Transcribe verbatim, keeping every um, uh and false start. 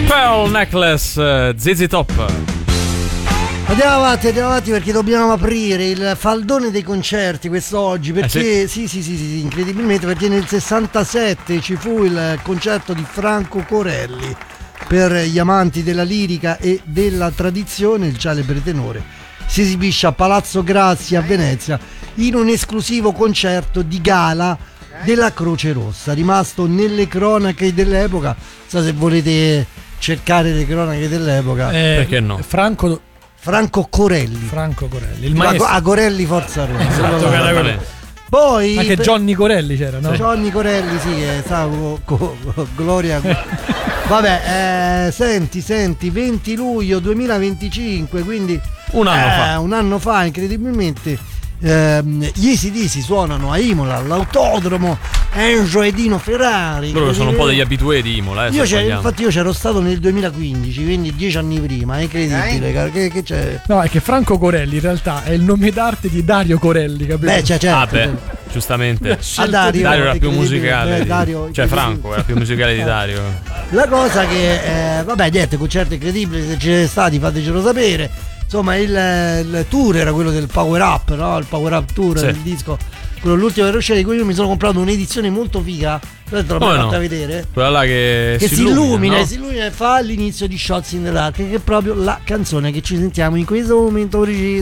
Pearl Necklace, Z Z Top. Andiamo avanti, andiamo avanti perché dobbiamo aprire il faldone dei concerti quest'oggi, perché eh sì. Sì, sì, sì, sì, incredibilmente, perché nel sessantasette ci fu il concerto di Franco Corelli per gli amanti della lirica e della tradizione. Il celebre tenore si esibisce a Palazzo Grassi a Venezia in un esclusivo concerto di gala della Croce Rossa, rimasto nelle cronache dell'epoca. Non so se volete cercare le cronache dell'epoca. Eh, Perché no? Franco Franco Corelli. Franco Corelli, il Ma maestro. a Corelli Forza Roma. Esatto, Allora, quello. Poi Anche Johnny Corelli c'era, no? Johnny Corelli, sì, è stato co, co, Gloria. Vabbè, eh, senti, senti, venti luglio duemilaventicinque, quindi un anno eh, fa. Un anno fa, incredibilmente, ehm, gli A C D C suonano a Imola, all'autodromo Enzo e Dino Ferrari. Loro sono un po' degli abitué di Imola. Eh, io infatti io c'ero stato nel duemilaquindici, quindi dieci anni prima, è incredibile. Eh? Che, che c'è? No, è che Franco Corelli in realtà è il nome d'arte di Dario Corelli, capito? Beh, cioè, certo. Ah, beh, giustamente. A Dario, Dario era più musicale. Beh, Dario, cioè Franco era più musicale di Dario. La cosa che, eh, vabbè, niente, concerto incredibile, se ce ne stati fatecelo sapere. Insomma, il, il tour era quello del Power Up, no? Il Power Up Tour, sì. Del disco, quello l'ultimo che era uscito, di cui io mi sono comprato un'edizione molto figa. Te l'ho oh, fatta no. vedere. Quella là che, che si, si illumina, illumina, no? si illumina e fa l'inizio di Shots in the Dark, che è proprio la canzone che ci sentiamo in questo momento preciso.